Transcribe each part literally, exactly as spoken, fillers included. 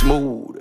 smooth.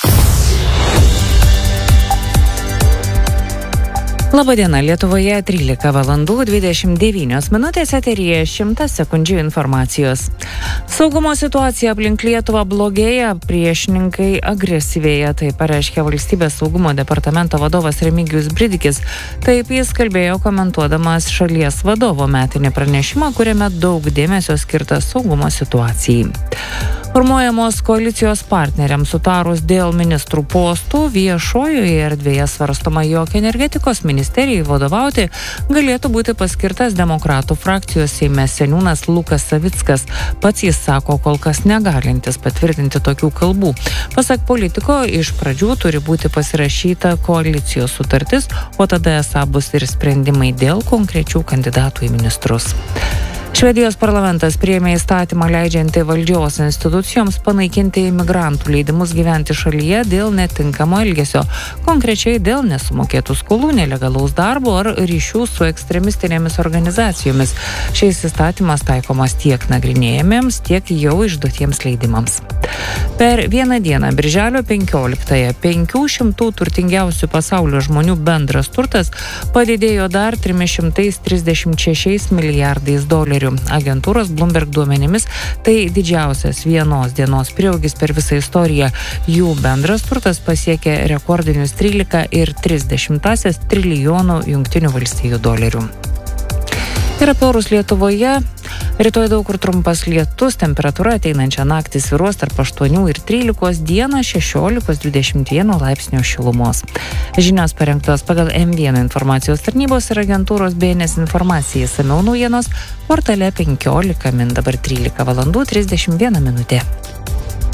Labadiena, Lietuvoje trylika valandų dvidešimt devynios minutės, eteryje šimtas sekundžių informacijos. Saugumo situacija aplink Lietuvą blogėja, priešininkai agresyvėja, tai pareiškė Valstybės saugumo departamento vadovas Remigijus Bridikis. Taip jis kalbėjo komentuodamas šalies vadovo metinį pranešimą, kuriame daug dėmesio skirta saugumo situacijai. Formuojamos koalicijos partneriams sutarus dėl ministrų postų, viešojoje erdvėje svarstoma, jog energetikos ministerijai vadovauti galėtų būti paskirtas demokratų frakcijos Seime seniūnas Lukas Savickas. Pats jis sako, kol kas negalintis patvirtinti tokių kalbų. Pasak politiko, iš pradžių turi būti pasirašyta koalicijos sutartis, o tada esą bus ir sprendimai dėl konkrečių kandidatų į ministrus. Švedijos parlamentas priėmė įstatymą leidžiantį valdžios institucijoms panaikinti imigrantų leidimus gyventi šalyje dėl netinkamo elgesio, konkrečiai dėl nesumokėtų skolų, nelegalaus darbo ar ryšių su ekstremistinėmis organizacijomis. Šis įstatymas taikomas tiek nagrinėjamiems, tiek jau išduotiems leidimams. Per vieną dieną, birželio penkioliktąją, penkių šimtų turtingiausių pasaulio žmonių bendras turtas padidėjo dar trimis šimtais trisdešimt šešiais milijardais dolerių. Agentūros Bloomberg duomenimis tai didžiausias vienos dienos prieaugis per visą istoriją. Jų bendras turtas pasiekė rekordinius trylika ir tris dešimtąsias trilijonų jungtinių valstijų dolerių. Ir apie orus Lietuvoje. Rytoj daug kur trumpas lietus, temperatūra ateinančią naktį svyruos tarp aštuonių ir trylikos, dieną šešiolikos dvidešimt vieno laipsnio šilumos. Žinios parengtos pagal M vienas informacijos tarnybos ir agentūros B N S informacija. Išsamiau naujienos portale penkiolika min, dabar trylika valandų trisdešimt viena minutė.